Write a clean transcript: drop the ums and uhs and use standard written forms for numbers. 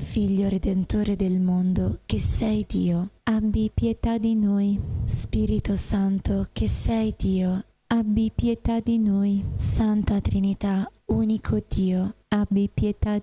Figlio Redentore del mondo, che sei Dio, abbi pietà di noi. Spirito Santo, che sei Dio, Abbi pietà di noi. Santa Trinità, unico Dio, Abbi pietà